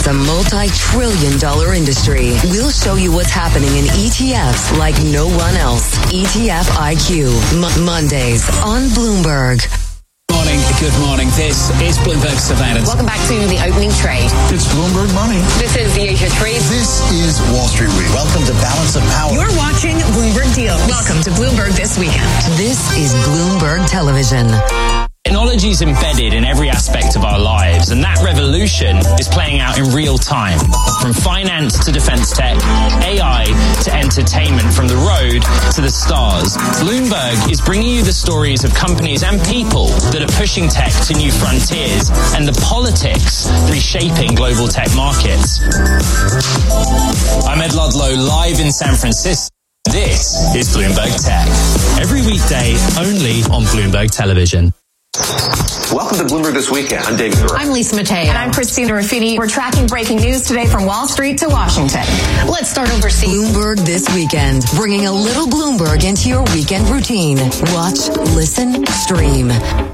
It's a multi-trillion-dollar industry. We'll show you what's happening in ETFs like no one else. ETF IQ. Mondays on Bloomberg. Good morning. This is Bloomberg Surveillance. Welcome back to the opening trade. It's Bloomberg Money. This is the Asia Trade. This is Wall Street Week. Welcome to Balance of Power. You're watching Bloomberg Deals. Welcome to Bloomberg This Weekend. This is Bloomberg Television. Technology is embedded in every aspect of our lives, and that revolution is playing out in real time. From finance to defense tech, AI to entertainment, from the road to the stars. Bloomberg is bringing you the stories of companies and people that are pushing tech to new frontiers, and the politics reshaping global tech markets. I'm Ed Ludlow, live in San Francisco. This is Bloomberg Tech. Every weekday, only on Bloomberg Television. Welcome to Bloomberg This Weekend. I'm David Gura. I'm Lisa Mateo. And I'm Christina Ruffini. We're tracking breaking news today from Wall Street to Washington. Let's start overseas. Bloomberg This Weekend, bringing a little Bloomberg into your weekend routine. Watch, listen, stream.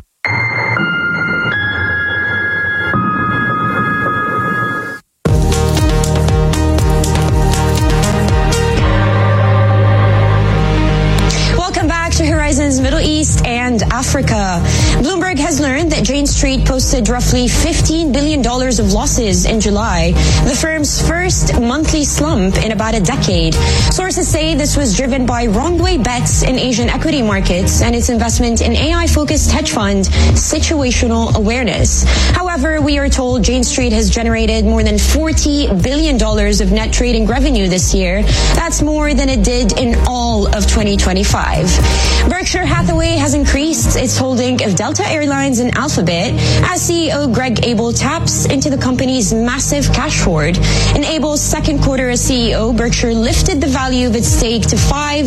Middle East and Africa. Bloomberg has learned that Jane Street posted roughly $15 billion of losses in July, the firm's first monthly slump in about a decade. Sources say this was driven by wrong-way bets in Asian equity markets and its investment in AI-focused hedge fund Situational Awareness. However, we are told Jane Street has generated more than $40 billion of net trading revenue this year. That's more than it did in all of 2025. Berkshire Hathaway has increased its holding of Delta Airlines and Alphabet as CEO Greg Abel taps into the company's massive cash hoard. In Abel's second quarter as CEO, Berkshire lifted the value of its stake to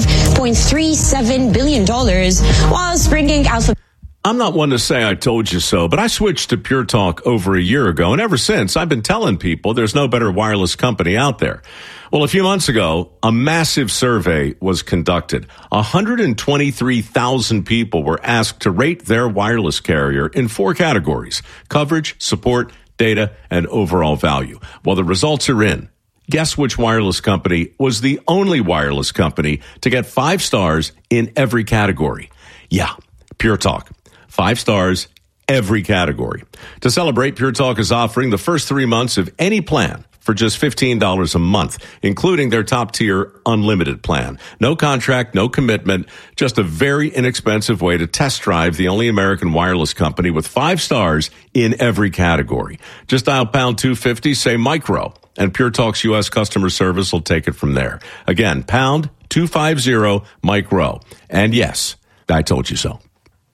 $5.37 billion, whilst bringing Alphabet. I'm not one to say I told you so, but I switched to Pure Talk over a year ago, and ever since, I've been telling people there's no better wireless company out there. Well, a few months ago, a massive survey was conducted. 123,000 people were asked to rate their wireless carrier in 4 categories: coverage, support, data, and overall value. Well, the results are in. Guess which wireless company was the only wireless company to get 5 stars in every category? Yeah, Pure Talk. 5 stars, every category. To celebrate, Pure Talk is offering the first 3 months of any plan for just $15 a month, including their top-tier unlimited plan. No contract, no commitment, just a very inexpensive way to test drive the only American wireless company with 5 stars in every category. Just dial pound 250, say micro, and Pure Talk's U.S. customer service will take it from there. Again, pound 250 micro. And yes, I told you so.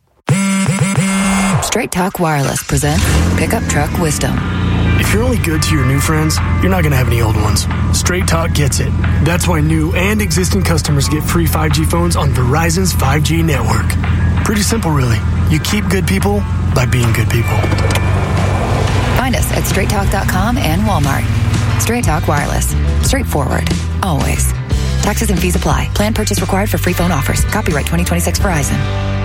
Straight Talk Wireless presents Pickup Truck Wisdom. If you're only good to your new friends, you're not going to have any old ones. Straight Talk gets it. That's why new and existing customers get free 5G phones on Verizon's 5G network. Pretty simple, really. You keep good people by being good people. Find us at straighttalk.com and Walmart. Straight Talk Wireless. Straightforward. Always. Taxes and fees apply. Plan purchase required for free phone offers. Copyright 2026 Verizon.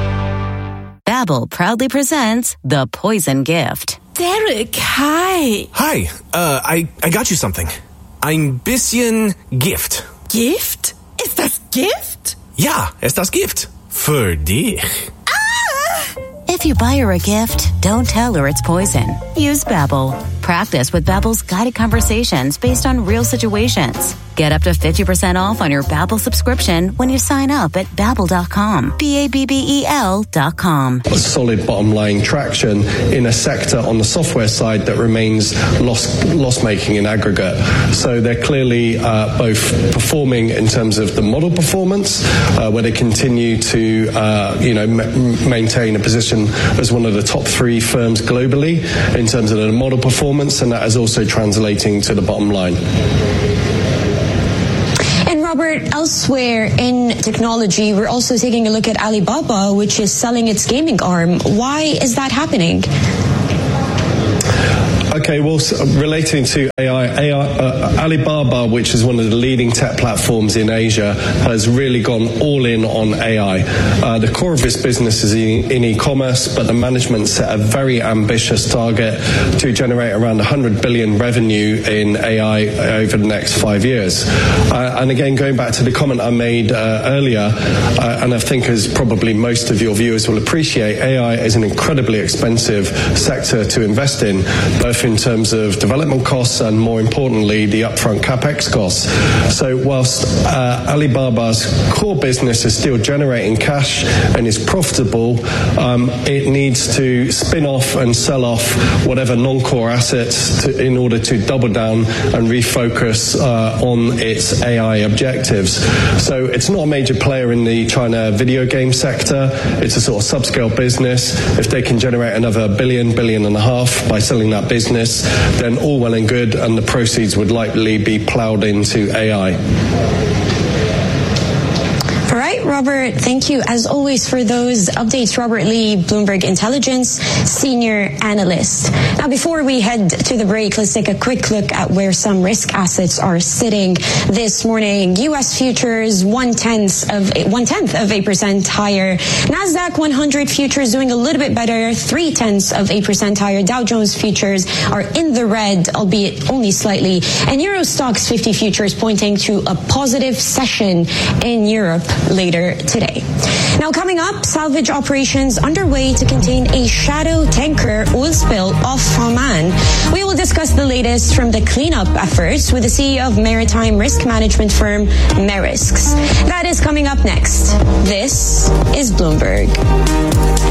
Babbel proudly presents The Poison Gift. Derek, hi. Hi, I got you something. Ein bisschen Gift. Gift? Ist das Gift? Ja, ist das Gift. Für dich. If you buy her a gift, don't tell her it's poison. Use Babbel. Practice with Babbel's guided conversations based on real situations. Get up to 50% off on your Babbel subscription when you sign up at Babbel.com. Babbel.com. Solid bottom line traction in a sector on the software side that remains loss-making in aggregate. So they're clearly both performing in terms of the model performance, where they continue to maintain a position as one of the top 3 firms globally in terms of the model performance, and that is also translating to the bottom line. And Robert, elsewhere in technology, we're also taking a look at Alibaba, which is selling its gaming arm. Why is that happening? Okay, well, relating to AI, Alibaba, which is one of the leading tech platforms in Asia, has really gone all in on AI. The core of its business is in e-commerce, but the management set a very ambitious target to generate around 100 billion revenue in AI over the next 5 years. And again, going back to the comment I made earlier, and I think as probably most of your viewers will appreciate, AI is an incredibly expensive sector to invest in, both in terms of development costs and, more importantly, the upfront capex costs. So whilst Alibaba's core business is still generating cash and is profitable, it needs to spin off and sell off whatever non-core assets in order to double down and refocus on its AI objectives. So it's not a major player in the China video game sector. It's a sort of subscale business. If they can generate another $1.5 billion by selling that business, then all well and good, and the proceeds would likely be ploughed into AI. All right, Robert, thank you as always for those updates. Robert Lee, Bloomberg Intelligence Senior Analyst. Now, before we head to the break, let's take a quick look at where some risk assets are sitting this morning. U.S. futures 0.1% higher. NASDAQ 100 futures doing a little bit better, 0.3% higher. Dow Jones futures are in the red, albeit only slightly. And Euro Stoxx 50 futures pointing to a positive session in Europe later today. Now, coming up, salvage operations underway to contain a shadow tanker oil spill off Oman. We will discuss the latest from the cleanup efforts with the CEO of maritime risk management firm Maersk. That is coming up next. This is Bloomberg.